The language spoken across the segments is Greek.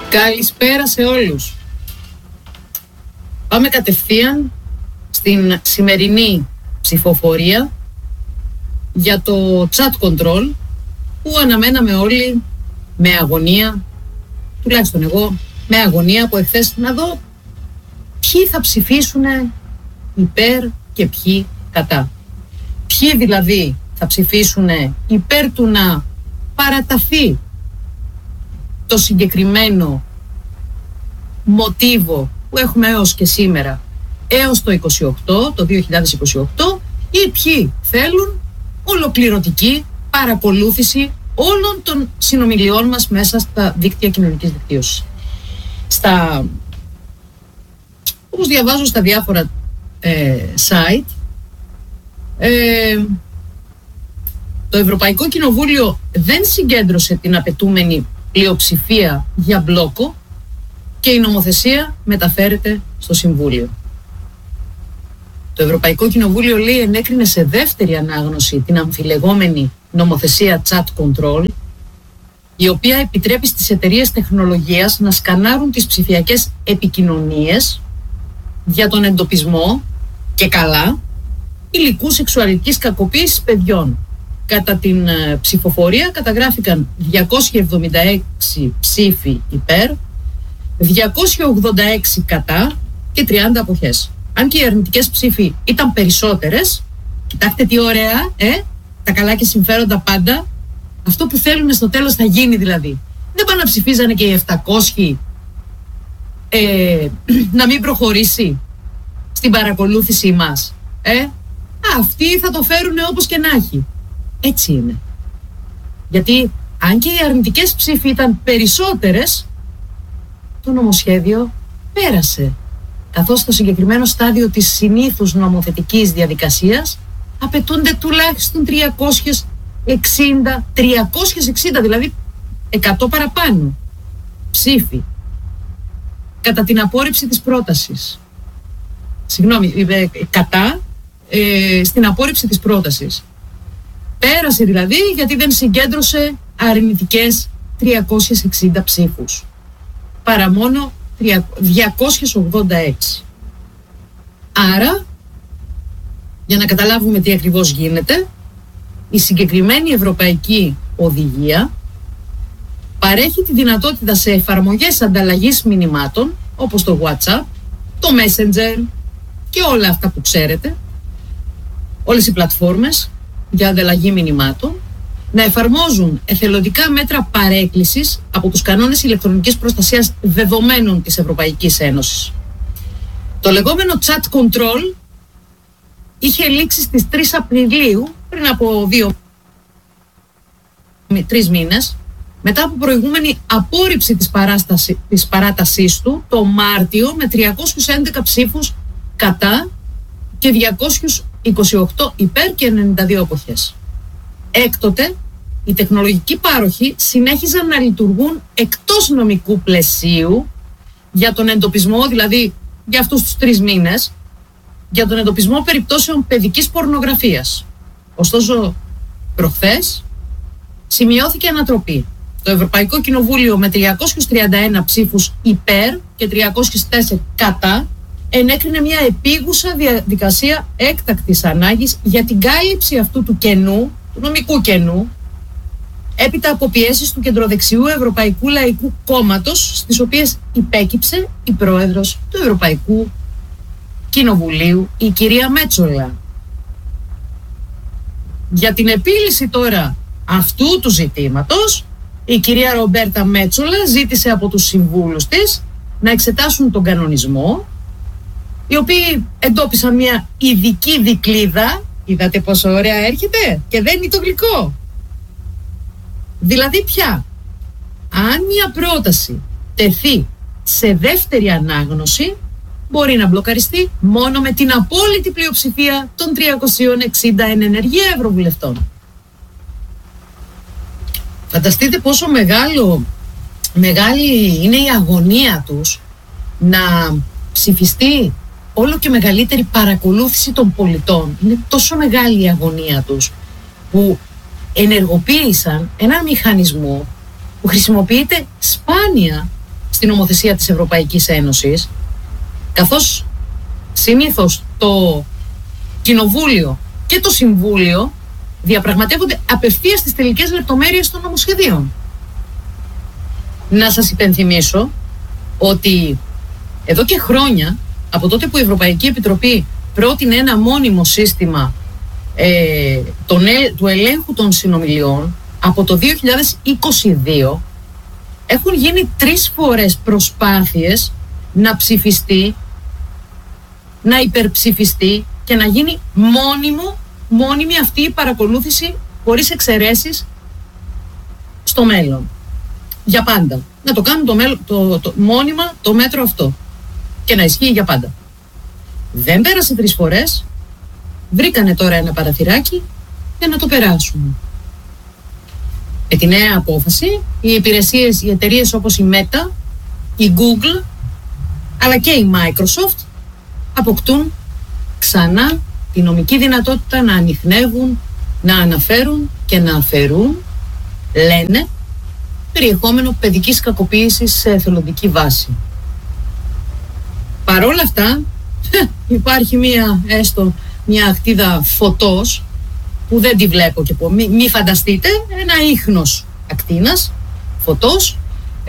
Καλησπέρα σε όλους. Πάμε κατευθείαν στην σημερινή ψηφοφορία για το chat control που αναμέναμε όλοι με αγωνία, τουλάχιστον εγώ, με αγωνία από εχθές να δω ποιοι θα ψηφίσουν υπέρ και ποιοι κατά. Ποιοι δηλαδή θα ψηφίσουν υπέρ του να παραταθεί το συγκεκριμένο μοτίβο που έχουμε έως και σήμερα, έως το 2028, ή ποιοι θέλουν ολοκληρωτική παρακολούθηση όλων των συνομιλιών μας μέσα στα δίκτυα κοινωνικής δικτύωσης. Όπως διαβάζω στα διάφορα site, το Ευρωπαϊκό Κοινοβούλιο δεν συγκέντρωσε την απαιτούμενη πλειοψηφία για μπλόκο και η νομοθεσία μεταφέρεται στο Συμβούλιο. Το Ευρωπαϊκό Κοινοβούλιο, λέει, ενέκρινε σε δεύτερη ανάγνωση την αμφιλεγόμενη νομοθεσία chat control, η οποία επιτρέπει στις εταιρείες τεχνολογίας να σκανάρουν τις ψηφιακές επικοινωνίες για τον εντοπισμό και καλά υλικού σεξουαλικής κακοποίησης παιδιών. Κατά την ψηφοφορία καταγράφηκαν 276 ψήφοι υπέρ, 286 κατά και 30 αποχές. Αν και οι αρνητικές ψήφοι ήταν περισσότερες, κοιτάξτε τι ωραία, τα καλά και συμφέροντα πάντα, αυτό που θέλουν στο τέλος θα γίνει δηλαδή. Δεν πάνε να ψηφίζανε και οι 700 να μην προχωρήσει στην παρακολούθησή μας. Αυτοί θα το φέρουν όπως και να έχει. Έτσι είναι. Γιατί αν και οι αρνητικές ψήφοι ήταν περισσότερες, το νομοσχέδιο πέρασε. Καθώς στο συγκεκριμένο στάδιο της συνήθους νομοθετικής διαδικασίας απαιτούνται τουλάχιστον 360, δηλαδή 100 παραπάνω ψήφοι κατά την απόρριψη της πρότασης. Κατά στην απόρριψη της πρότασης. Πέρασε δηλαδή γιατί δεν συγκέντρωσε αρνητικές 360 ψήφους. Παρά μόνο 286. Άρα, για να καταλάβουμε τι ακριβώς γίνεται, η συγκεκριμένη ευρωπαϊκή οδηγία παρέχει τη δυνατότητα σε εφαρμογές ανταλλαγής μηνυμάτων, όπως το WhatsApp, το Messenger και όλα αυτά που ξέρετε, όλες οι πλατφόρμες για ανταλλαγή μηνυμάτων, να εφαρμόζουν εθελοντικά μέτρα παρέκκλησης από τους κανόνες ηλεκτρονικής προστασίας δεδομένων της Ευρωπαϊκής Ένωσης. Το λεγόμενο chat control είχε λήξει στις 3 Απριλίου, πριν από 3 μήνες, μετά από προηγούμενη απόρριψη της παράτασής του το Μάρτιο με 311 ψήφους κατά και 228 υπέρ και 92 αποχές. Έκτοτε, οι τεχνολογικοί πάροχοι συνέχιζαν να λειτουργούν εκτός νομικού πλαισίου για τον εντοπισμό, δηλαδή για αυτούς τους 3 μήνες, για τον εντοπισμό περιπτώσεων παιδικής πορνογραφίας. Ωστόσο, προχθές σημειώθηκε ανατροπή. Το Ευρωπαϊκό Κοινοβούλιο με 331 ψήφους υπέρ και 304 κατά ενέκρινε μια επίγουσα διαδικασία έκτακτης ανάγκης για την κάλυψη αυτού του κενού, του νομικού κενού, έπειτα από πιέσεις του κεντροδεξιού Ευρωπαϊκού Λαϊκού Κόμματος, στις οποίες υπέκυψε η πρόεδρος του Ευρωπαϊκού Κοινοβουλίου, η κυρία Μέτσολα. Για την επίλυση τώρα αυτού του ζητήματος, η κυρία Ρομπέρτα Μέτσολα ζήτησε από τους συμβούλους της να εξετάσουν τον κανονισμό, οι οποίοι εντόπισαν μια ειδική δικλίδα. Είδατε πόσο ωραία έρχεται και δεν είναι το γλυκό. Δηλαδή πια, αν μια πρόταση τεθεί σε δεύτερη ανάγνωση, μπορεί να μπλοκαριστεί μόνο με την απόλυτη πλειοψηφία των 360 εν ενεργεία ευρωβουλευτών. Φανταστείτε πόσο μεγάλη είναι η αγωνία τους να ψηφιστεί όλο και μεγαλύτερη παρακολούθηση των πολιτών. Είναι τόσο μεγάλη η αγωνία τους που ενεργοποίησαν έναν μηχανισμό που χρησιμοποιείται σπάνια στην νομοθεσία της Ευρωπαϊκής Ένωσης, καθώς συνήθως το Κοινοβούλιο και το Συμβούλιο διαπραγματεύονται απευθείας στις τελικές λεπτομέρειες των νομοσχεδίων. Να σας υπενθυμίσω ότι εδώ και χρόνια, από τότε που η Ευρωπαϊκή Επιτροπή πρότεινε ένα μόνιμο σύστημα του ελέγχου των συνομιλιών, από το 2022 έχουν γίνει 3 φορές προσπάθειες να ψηφιστεί, να υπερψηφιστεί και να γίνει μόνιμη αυτή η παρακολούθηση χωρίς εξαιρέσεις στο μέλλον. Για πάντα. Να το κάνουν μόνιμα το μέτρο αυτό και να ισχύει για πάντα. Δεν πέρασε 3 φορές, βρήκανε τώρα ένα παραθυράκι για να το περάσουν. Με τη νέα απόφαση, οι εταιρείες όπως η Meta, η Google, αλλά και η Microsoft αποκτούν ξανά τη νομική δυνατότητα να ανιχνεύουν, να αναφέρουν και να αφαιρούν, λένε, περιεχόμενο παιδικής κακοποίησης σε εθελοντική βάση. Παρόλα αυτά, υπάρχει μια ακτίδα φωτός που δεν τη βλέπω και μη φανταστείτε, ένα ίχνος ακτίνας φωτός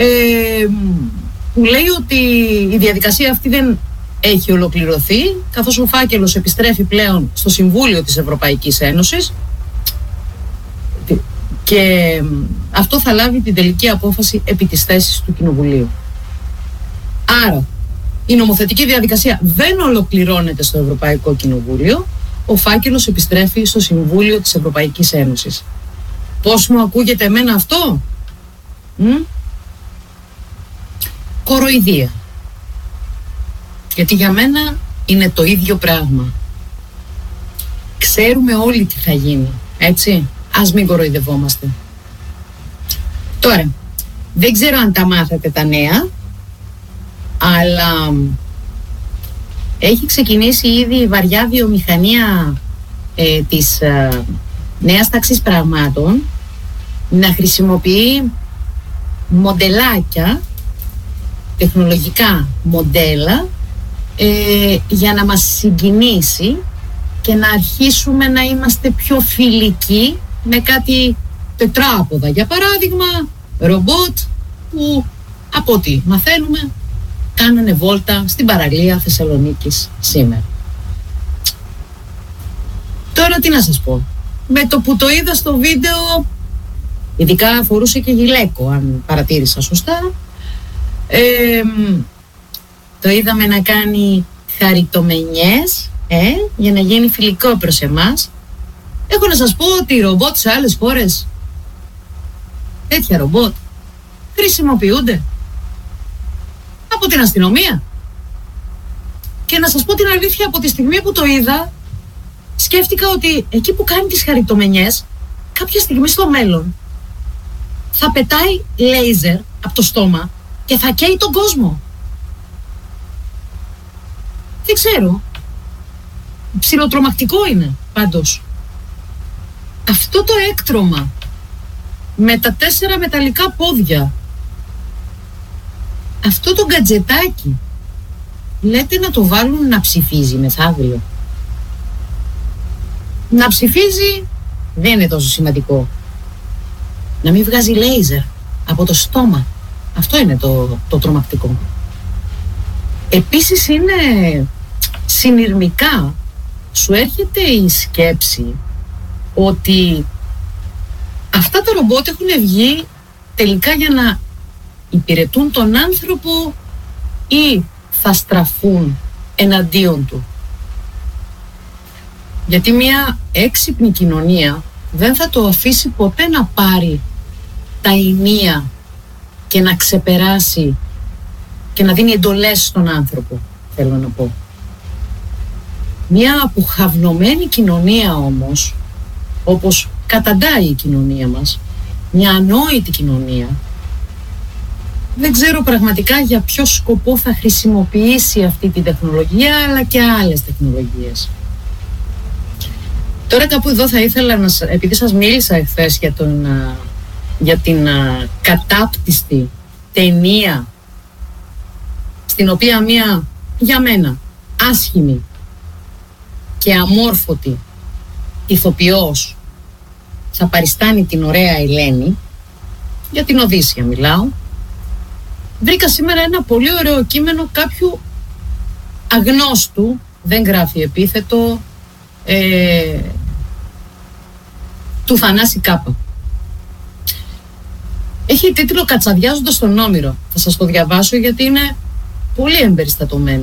που λέει ότι η διαδικασία αυτή δεν έχει ολοκληρωθεί, καθώς ο φάκελος επιστρέφει πλέον στο Συμβούλιο της Ευρωπαϊκής Ένωσης και αυτό θα λάβει την τελική απόφαση επί της θέσης του Κοινοβουλίου. Άρα, η νομοθετική διαδικασία δεν ολοκληρώνεται στο Ευρωπαϊκό Κοινοβούλιο, ο φάκελος επιστρέφει στο Συμβούλιο της Ευρωπαϊκής Ένωσης. Πώς μου ακούγεται εμένα αυτό? Κοροϊδία. Γιατί για μένα είναι το ίδιο πράγμα. Ξέρουμε όλοι τι θα γίνει, έτσι? Ας μην κοροϊδευόμαστε. Τώρα, δεν ξέρω αν τα μάθατε τα νέα, αλλά έχει ξεκινήσει ήδη η βαριά βιομηχανία της νέας τάξης πραγμάτων να χρησιμοποιεί μοντελάκια, τεχνολογικά μοντέλα, για να μας συγκινήσει και να αρχίσουμε να είμαστε πιο φιλικοί με κάτι τετράποδα. Για παράδειγμα, ρομπότ που από ό,τι μαθαίνουμε κάνανε βόλτα στην παραλία Θεσσαλονίκης σήμερα. Τώρα τι να σας πω. Με το που το είδα στο βίντεο, ειδικά αφορούσε και γυλαίκο, αν παρατήρησα σωστά, το είδαμε να κάνει χαριτομενιές για να γίνει φιλικό προς εμάς. Έχω να σας πω ότι οι ρομπότ σε άλλες χώρες, τέτοια ρομπότ, χρησιμοποιούνται από την αστυνομία. Και να σας πω την αλήθεια, από τη στιγμή που το είδα, σκέφτηκα ότι εκεί που κάνει τις χαριτομενιές, κάποια στιγμή στο μέλλον θα πετάει λέιζερ από το στόμα και θα καίει τον κόσμο. Δεν ξέρω. Ψιλοτρομακτικό είναι πάντως. Αυτό το έκτρωμα με τα 4 μεταλλικά πόδια, αυτό το γκατζετάκι, λέτε να το βάλουν να ψηφίζει μεθαύριο? Να ψηφίζει δεν είναι τόσο σημαντικό. Να μην βγάζει λέιζερ από το στόμα, αυτό είναι το τρομακτικό. Επίσης είναι συνειρμικά, σου έρχεται η σκέψη ότι αυτά τα ρομπότ έχουν βγει τελικά για να υπηρετούν τον άνθρωπο ή θα στραφούν εναντίον του? Γιατί μια έξυπνη κοινωνία δεν θα το αφήσει ποτέ να πάρει τα ηνία και να ξεπεράσει και να δίνει εντολές στον άνθρωπο, θέλω να πω. Μια αποχαυνομένη κοινωνία όμως, όπως καταντάει η κοινωνία μας, μια ανόητη κοινωνία, δεν ξέρω πραγματικά για ποιο σκοπό θα χρησιμοποιήσει αυτή τη τεχνολογία, αλλά και άλλες τεχνολογίες. Τώρα κάπου εδώ θα ήθελα επειδή σας μίλησα εχθές για την κατάπτυστη ταινία στην οποία μία, για μένα, άσχημη και αμόρφωτη ηθοποιός θα παριστάνει την ωραία Ελένη, για την Οδύσσεια μιλάω, βρήκα σήμερα ένα πολύ ωραίο κείμενο κάποιου αγνώστου, δεν γράφει επίθετο, του Θανάση Κάπα. Έχει τίτλο «Κατσαδιάζοντας τον Όμηρο». Θα σας το διαβάσω γιατί είναι πολύ εμπεριστατωμένο.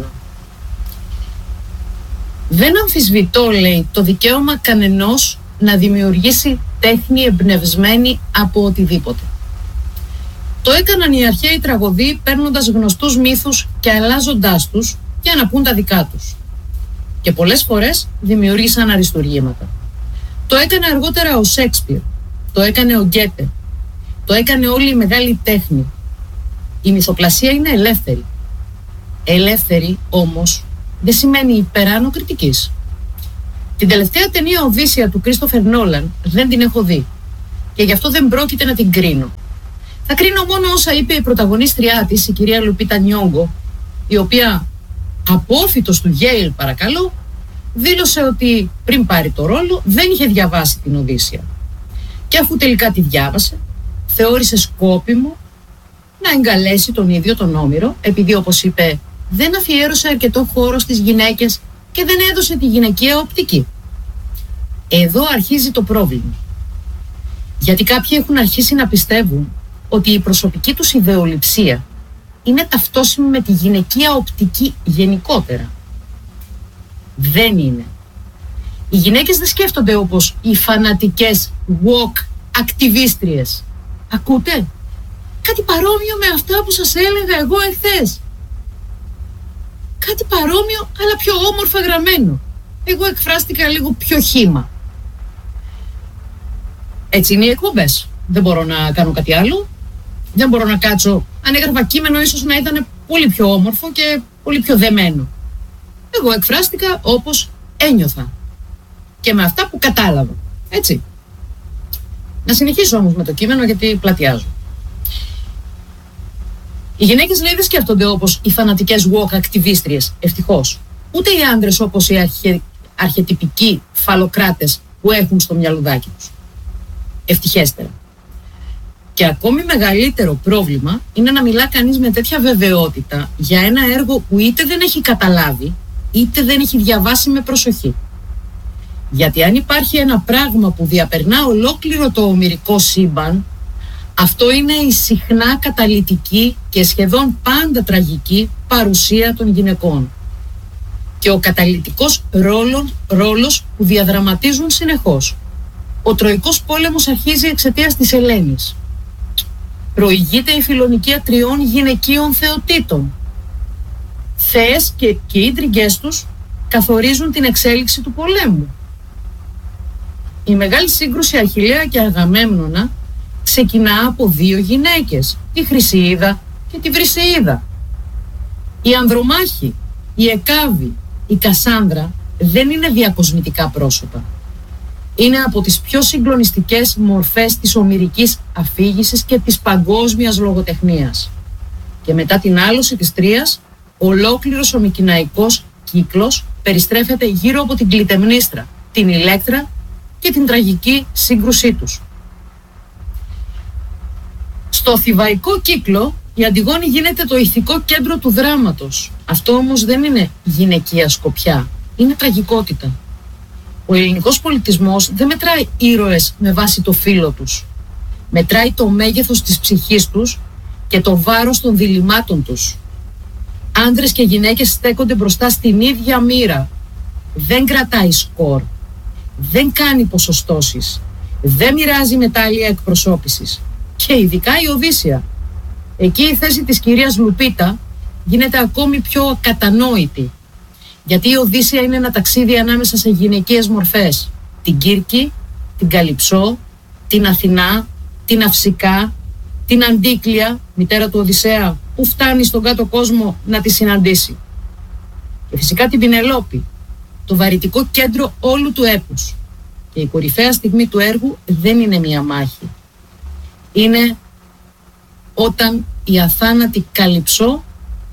«Δεν αμφισβητώ», λέει, «το δικαίωμα κανενός να δημιουργήσει τέχνη εμπνευσμένη από οτιδήποτε. Το έκαναν οι αρχαίοι τραγωδοί παίρνοντας γνωστούς μύθους και αλλάζοντάς τους για να πούν τα δικά τους. Και πολλές φορές δημιούργησαν αριστουργήματα. Το έκανε αργότερα ο Σέξπιρ, το έκανε ο Γκέτε, το έκανε όλη η μεγάλη τέχνη. Η μυθοπλασία είναι ελεύθερη. Ελεύθερη όμως δεν σημαίνει υπεράνω κριτικής. Την τελευταία ταινία Οδύσσεια του Κρίστοφερ Νόλαν δεν την έχω δει και γι' αυτό δεν πρόκειται να την κρίνω. Θα κρίνω μόνο όσα είπε η πρωταγωνίστριά της, η κυρία Λουπίτα Νιόγκο, η οποία απόφοιτος του Yale, παρακαλώ, δήλωσε ότι πριν πάρει το ρόλο δεν είχε διαβάσει την Οδύσσεια. Και αφού τελικά τη διάβασε, θεώρησε σκόπιμο να εγκαλέσει τον ίδιο τον Όμηρο, επειδή, όπως είπε, δεν αφιέρωσε αρκετό χώρο στις γυναίκες και δεν έδωσε τη γυναικεία οπτική. Εδώ αρχίζει το πρόβλημα. Γιατί κάποιοι έχουν αρχίσει να πιστεύουν ότι η προσωπική τους ιδεολειψία είναι ταυτόσιμη με τη γυναικεία οπτική γενικότερα. Δεν είναι. Οι γυναίκες δεν σκέφτονται όπως οι φανατικές woke ακτιβίστριες. Ακούτε? Κάτι παρόμοιο με αυτά που σας έλεγα εγώ εχθές. Κάτι παρόμοιο, αλλά πιο όμορφα γραμμένο. Εγώ εκφράστηκα λίγο πιο χύμα. Έτσι είναι οι εκπομπές. Δεν μπορώ να κάνω κάτι άλλο. Δεν μπορώ να κάτσω. Αν έγραφα κείμενο, ίσως να ήταν πολύ πιο όμορφο και πολύ πιο δεμένο. Εγώ εκφράστηκα όπως ένιωθα. Και με αυτά που κατάλαβα. Έτσι. Να συνεχίσω όμως με το κείμενο γιατί πλατιάζω. Οι γυναίκες, λέει, δεν σκέφτονται όπως οι φανατικές woke ακτιβίστριες, ευτυχώς. Ούτε οι άντρες όπως οι αρχετυπικοί φαλοκράτες που έχουν στο μυαλουδάκι τους. Ευτυχέστερα. Και ακόμη μεγαλύτερο πρόβλημα είναι να μιλά κανείς με τέτοια βεβαιότητα για ένα έργο που είτε δεν έχει καταλάβει, είτε δεν έχει διαβάσει με προσοχή. Γιατί αν υπάρχει ένα πράγμα που διαπερνά ολόκληρο το ομηρικό σύμπαν, αυτό είναι η συχνά καταλυτική και σχεδόν πάντα τραγική παρουσία των γυναικών. Και ο καταλυτικός ρόλος που διαδραματίζουν συνεχώς. Ο Τροϊκός πόλεμος αρχίζει εξαιτίας της Ελένης. Προηγείται η φιλονικία 3 γυναικείων θεοτήτων. Θεές και οι ίντριγκές τους καθορίζουν την εξέλιξη του πολέμου. Η μεγάλη σύγκρουση Αχιλλέα και Αγαμέμνονα ξεκινά από 2 γυναίκες, τη Χρυσεΐδα και τη Βρυσεΐδα. Η Ανδρομάχη, η Εκάβη, η Κασάνδρα δεν είναι διακοσμητικά πρόσωπα. Είναι από τις πιο συγκλονιστικές μορφές της ομηρικής αφήγησης και της παγκόσμιας λογοτεχνίας. Και μετά την άλωση της Τρίας, ολόκληρος ο μικηναϊκός κύκλος περιστρέφεται γύρω από την Κλιτεμνίστρα, την Ηλέκτρα και την τραγική σύγκρουσή τους. Στο θηβαϊκό κύκλο η Αντιγόνη γίνεται το ηθικό κέντρο του δράματος. Αυτό όμως δεν είναι γυναικεία σκοπιά, είναι τραγικότητα. Ο ελληνικός πολιτισμός δεν μετράει ήρωες με βάση το φύλο τους. Μετράει το μέγεθος της ψυχής τους και το βάρος των διλημάτων τους. Άνδρες και γυναίκες στέκονται μπροστά στην ίδια μοίρα. Δεν κρατάει σκορ. Δεν κάνει ποσοστώσεις. Δεν μοιράζει μετάλλια εκπροσώπησης. Και ειδικά η Οδύσσεια. Εκεί η θέση της κυρίας Λουπίτα γίνεται ακόμη πιο ακατανόητη. Γιατί η Οδύσσεια είναι ένα ταξίδι ανάμεσα σε γυναικείες μορφές. Την Κύρκη, την Καλυψό, την Αθηνά, την Αυσικά, την Αντίκλεια, μητέρα του Οδυσσέα, που φτάνει στον κάτω κόσμο να τη συναντήσει. Και φυσικά την Πινελόπη, το βαρυτικό κέντρο όλου του έπους. Και η κορυφαία στιγμή του έργου δεν είναι μία μάχη. Είναι όταν η αθάνατη Καλυψό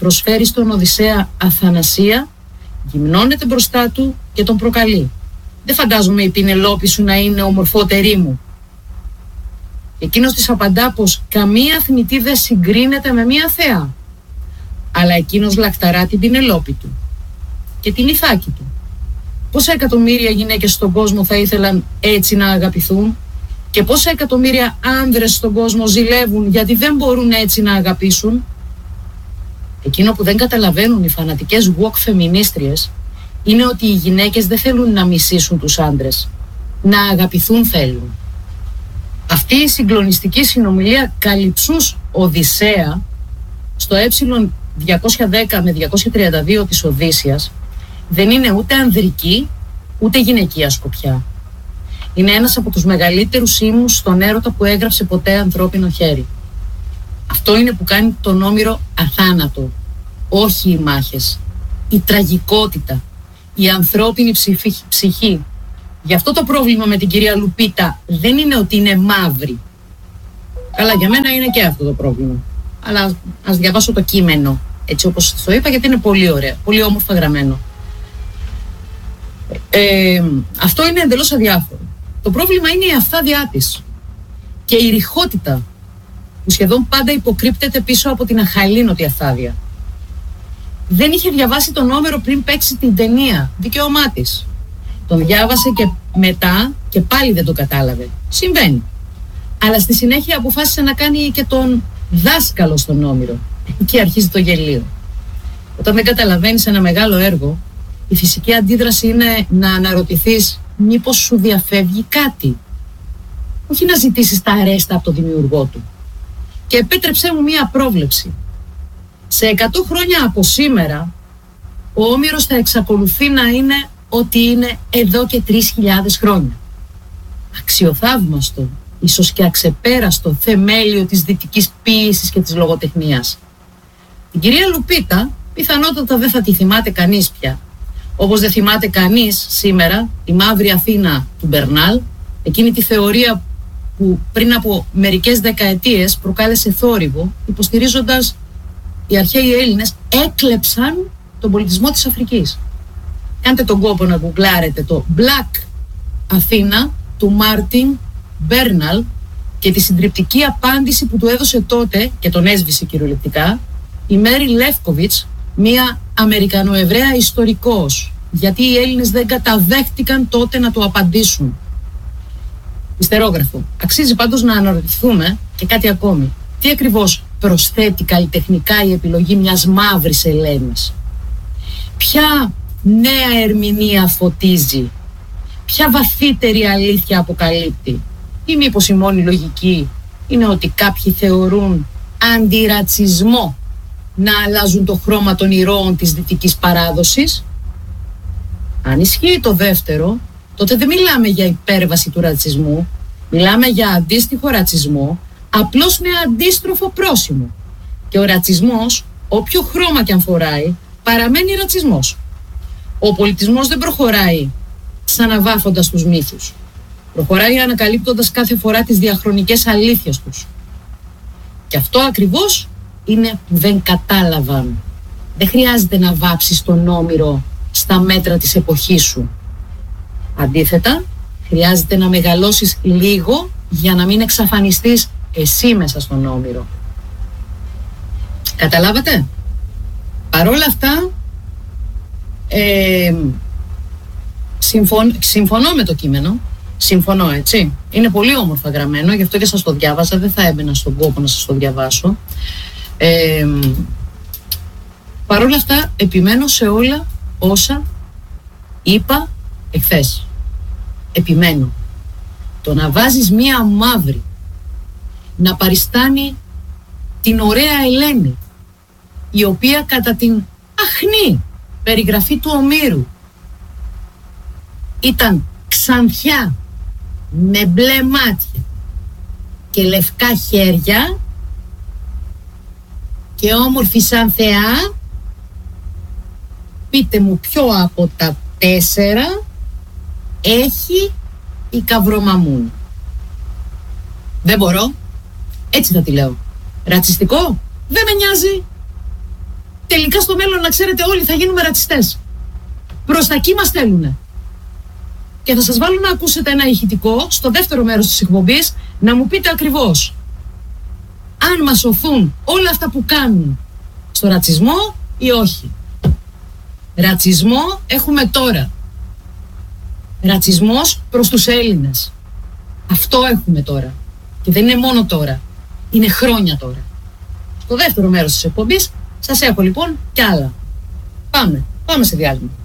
προσφέρει στον Οδυσσέα αθανασία, γυμνώνεται μπροστά του και τον προκαλεί. Δεν φαντάζομαι η Πινελόπη σου να είναι ομορφότερη μου. Εκείνος της απαντά πως καμία θνητή δεν συγκρίνεται με μία θεά. Αλλά εκείνος λακταρά την Πινελόπη του και την Ιθάκη του. Πόσα εκατομμύρια γυναίκες στον κόσμο θα ήθελαν έτσι να αγαπηθούν και πόσα εκατομμύρια άνδρες στον κόσμο ζηλεύουν γιατί δεν μπορούν έτσι να αγαπήσουν. Εκείνο που δεν καταλαβαίνουν οι φανατικές woke φεμινίστριες είναι ότι οι γυναίκες δεν θέλουν να μισήσουν τους άντρες. Να αγαπηθούν θέλουν. Αυτή η συγκλονιστική συνομιλία Καλυψούς Οδυσσέα στο ε210 με 232 της Οδύσσιας δεν είναι ούτε ανδρική ούτε γυναικεία σκοπιά. Είναι ένας από τους μεγαλύτερους ύμνους στον έρωτα που έγραψε ποτέ ανθρώπινο χέρι. Αυτό είναι που κάνει τον Όμηρο αθάνατο. Όχι οι μάχες, η τραγικότητα, η ανθρώπινη ψυχή. Γι' αυτό το πρόβλημα με την κυρία Λουπίτα δεν είναι ότι είναι μαύρη. Καλά, για μένα είναι και αυτό το πρόβλημα. Αλλά ας διαβάσω το κείμενο έτσι όπως το είπα, γιατί είναι πολύ ωραίο, πολύ όμορφα γραμμένο. Αυτό είναι εντελώς αδιάφορο. Το πρόβλημα είναι η αφθάδειά της και η ρηχότητα που σχεδόν πάντα υποκρύπτεται πίσω από την αχαλήνωτη αφθάδεια. Δεν είχε διαβάσει τον Όμηρο πριν παίξει την ταινία, δικαίωμά της. Τον διάβασε και μετά και πάλι δεν το κατάλαβε. Συμβαίνει. Αλλά στη συνέχεια αποφάσισε να κάνει και τον δάσκαλο στον Όμηρο. Εκεί αρχίζει το γελίο. Όταν δεν καταλαβαίνεις ένα μεγάλο έργο, η φυσική αντίδραση είναι να αναρωτηθείς μήπως σου διαφεύγει κάτι. Όχι να ζητήσεις τα αρέστα από τον δημιουργό του. Και επέτρεψέ μου μία πρόβλεψη. Σε 100 χρόνια από σήμερα, ο Όμηρος θα εξακολουθεί να είναι ό,τι είναι εδώ και 3.000 χρόνια. Αξιοθαύμαστο, ίσως και αξεπέραστο θεμέλιο της δυτικής ποίησης και της λογοτεχνίας. Την κυρία Λουπίτα πιθανότατα δεν θα τη θυμάται κανείς πια. Όπως δεν θυμάται κανείς σήμερα τη μαύρη Αθήνα του Μπερνάλ, εκείνη τη θεωρία που πριν από μερικές δεκαετίες προκάλεσε θόρυβο, υποστηρίζοντας οι αρχαίοι Έλληνες έκλεψαν τον πολιτισμό της Αφρικής. Κάντε τον κόπο να γκουγκλάρετε το Black Αθήνα του Μάρτιν Μπέρναλ και τη συντριπτική απάντηση που του έδωσε τότε και τον έσβησε κυριολεκτικά η Μέρι Λεύκοβιτς, μία Αμερικανοεβραία ιστορικός, γιατί οι Έλληνες δεν καταδέχτηκαν τότε να του απαντήσουν. Ιστερόγραφο. Αξίζει πάντως να αναρωτηθούμε και κάτι ακόμη. Τι ακριβώς προσθέτει καλλιτεχνικά η επιλογή μιας μαύρης Ελένης? Ποια νέα ερμηνεία φωτίζει? Ποια βαθύτερη αλήθεια αποκαλύπτει? Ή μήπως η μόνη λογική είναι ότι κάποιοι θεωρούν αντιρατσισμό να αλλάζουν το χρώμα των ηρώων της δυτικής παράδοσης? Αν ισχύει το δεύτερο, τότε δεν μιλάμε για υπέρβαση του ρατσισμού, μιλάμε για αντίστοιχο ρατσισμό, απλώς με αντίστροφο πρόσημο. Και ο ρατσισμός, όποιο χρώμα και αν φοράει, παραμένει ρατσισμός. Ο πολιτισμός δεν προχωράει ξαναβάφοντας τους μύθους. Προχωράει ανακαλύπτοντας κάθε φορά τις διαχρονικές αλήθειες τους. Και αυτό ακριβώς είναι που δεν κατάλαβαν. Δεν χρειάζεται να βάψεις τον Όμηρο στα μέτρα της εποχής σου. Αντίθετα, χρειάζεται να μεγαλώσεις λίγο για να μην εξαφανιστείς εσύ μέσα στον Όμηρο. Καταλάβατε? Παρόλα αυτά, συμφωνώ με το κείμενο. Συμφωνώ, έτσι. Είναι πολύ όμορφα γραμμένο, γι' αυτό και σας το διάβασα. Δεν θα έμπαινα στον κόπο να σας το διαβάσω. Παρόλα αυτά, επιμένω σε όλα όσα είπα εχθές. Επιμένω. Το να βάζεις μία μαύρη να παριστάνει την ωραία Ελένη, η οποία κατά την αχνή περιγραφή του Ομήρου ήταν ξανθιά με μπλε μάτια και λευκά χέρια και όμορφη σαν θεά, πείτε μου ποιο από τα 4 έχει η Καυρομαμούνη? Δεν μπορώ. Έτσι θα τη λέω. Ρατσιστικό? Δεν με νοιάζει. τελικά στο μέλλον, να ξέρετε, όλοι θα γίνουμε ρατσιστές. Προς τα εκεί μας στέλνουνε. Και θα σας βάλω να ακούσετε ένα ηχητικό στο δεύτερο μέρος της εκπομπής, να μου πείτε ακριβώς αν μας σωθούν όλα αυτά που κάνουν στο ρατσισμό ή όχι. Ρατσισμό έχουμε τώρα. Ρατσισμός προς τους Έλληνες. Αυτό έχουμε τώρα. Και δεν είναι μόνο τώρα. Είναι χρόνια τώρα. Στο δεύτερο μέρος της εκπομπής σας έχω λοιπόν κι άλλα. Πάμε σε διάλειμμα.